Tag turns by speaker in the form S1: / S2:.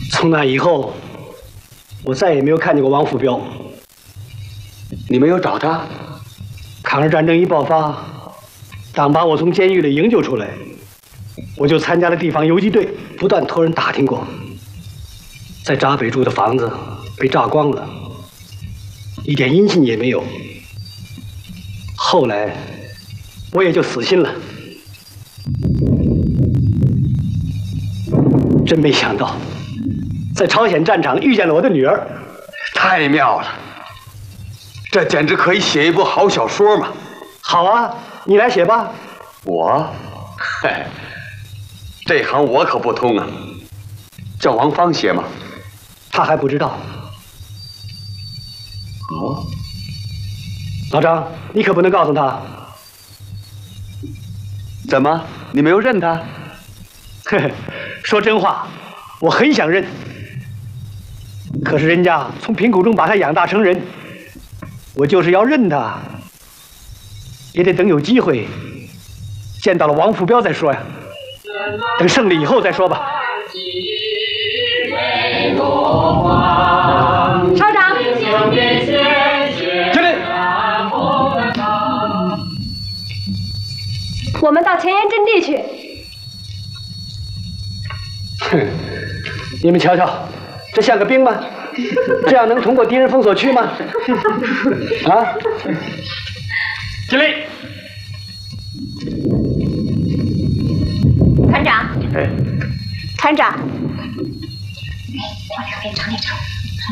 S1: 从那以后，我再也没有看见过王福彪。
S2: 你没有找他？
S1: 抗日战争一爆发，当把我从监狱里营救出来，我就参加了地方游击队，不断托人打听过，在闸北住的房子被炸光了，一点音信也没有。后来，我也就死心了。真没想到，在朝鲜战场遇见了我的女儿。
S2: 太妙了！这简直可以写一部好小说嘛！
S1: 好啊，你来写吧。
S2: 我，嘿，这行我可不通啊。叫王芳写吗？
S1: 他还不知道。
S2: 哦，
S1: 老张，你可不能告诉他。
S2: 怎么，你没有认他？
S1: 呵呵，说真话，我很想认。可是人家从贫苦中把他养大成人，我就是要认他，也得等有机会见到了王福彪再说呀。等胜利以后再说吧。
S3: 稍长，
S1: 这里，
S3: 我们到前沿阵地去。
S1: 哼，你们瞧瞧，这像个兵吗？这样能通过敌人封锁区吗？啊！敬礼。
S3: 团长，
S2: 哎，
S3: 团长，往两边唱一唱。